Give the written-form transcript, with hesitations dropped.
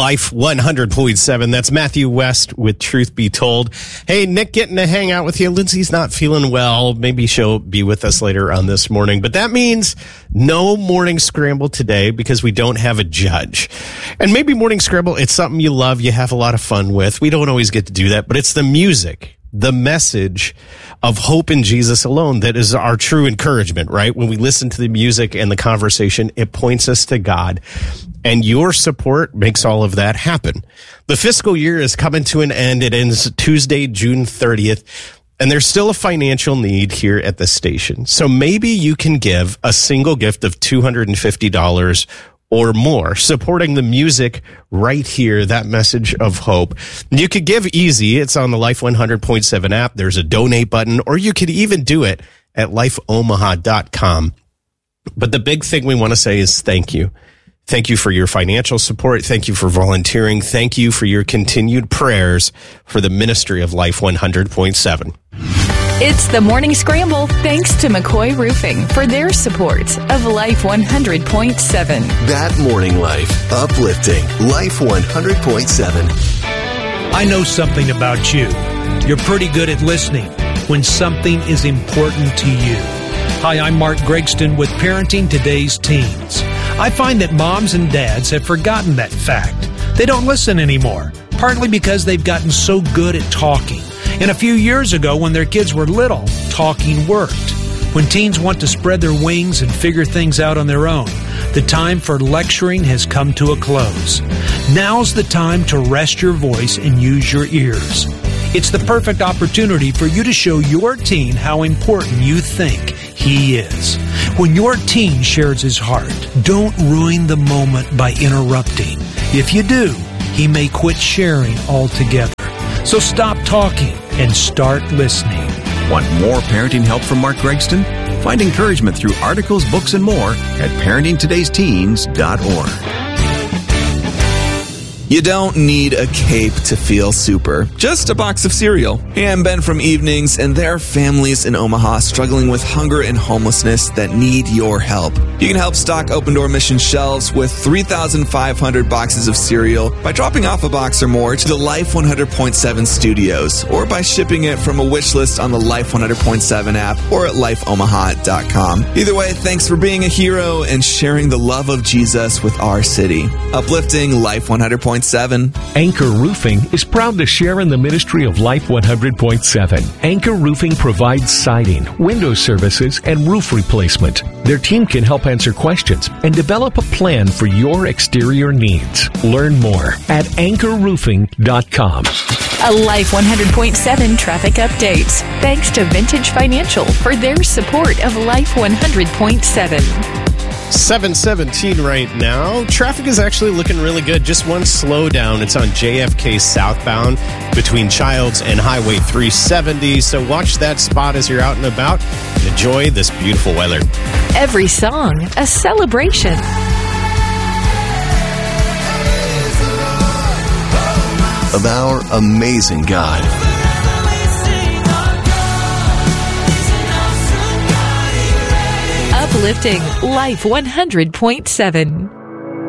Life 100.7. That's Matthew West with Truth Be Told. Hey, Nick getting to hang out with you. Lindsay's not feeling well. Maybe she'll be with us later on this morning. But that means no morning scramble today because we don't have a judge. And maybe morning scramble, it's something you love, you have a lot of fun with. We don't always get to do that, but it's the music, the message of hope in Jesus alone that is our true encouragement, right? When we listen to the music and the conversation, it points us to God. And your support makes all of that happen. The fiscal year is coming to an end. It ends Tuesday, June 30th. And there's still a financial need here at the station. So maybe you can give a single gift of $250 or more, supporting the music right here, that message of hope. You could give easy. It's on the Life 100.7 app. There's a donate button, or you could even do it at lifeomaha.com. But the big thing we want to say is thank you. Thank you for your financial support. Thank you for volunteering. Thank you for your continued prayers for the ministry of Life 100.7. It's the Morning Scramble, thanks to McCoy Roofing for their support of Life 100.7. That morning life, uplifting Life 100.7. I know something about you. You're pretty good at listening when something is important to you. Hi, I'm Mark Gregston with Parenting Today's Teens. I find that moms and dads have forgotten that fact. They don't listen anymore, partly because they've gotten so good at talking. And a few years ago, when their kids were little, talking worked. When teens want to spread their wings and figure things out on their own, the time for lecturing has come to a close. Now's the time to rest your voice and use your ears. It's the perfect opportunity for you to show your teen how important you think he is. When your teen shares his heart, don't ruin the moment by interrupting. If you do, he may quit sharing altogether. So stop talking and start listening. Want more parenting help from Mark Gregston? Find encouragement through articles, books, and more at parentingtodaysteens.org. You don't need a cape to feel super, just a box of cereal. Hey, I'm Ben from Evenings, and there are families in Omaha struggling with hunger and homelessness that need your help. You can help stock Open Door Mission shelves with 3,500 boxes of cereal by dropping off a box or more to the Life 100.7 studios, or by shipping it from a wish list on the Life 100.7 app or at lifeomaha.com. Either way, thanks for being a hero and sharing the love of Jesus with our city. Uplifting Life 100.7. Anchor Roofing is proud to share in the ministry of Life 100.7. Anchor Roofing provides siding, window services, and roof replacement. Their team can help answer questions and develop a plan for your exterior needs. Learn more at anchorroofing.com. A Life 100.7 traffic update, thanks to Vintage Financial for their support of Life 100.7. 7:17 right now. Traffic is actually looking really good. Just one slowdown. It's on JFK southbound between Childs and Highway 370. So watch that spot as you're out and about and enjoy this beautiful weather. Every song, a celebration. Of our amazing God. Uplifting Life 100.7.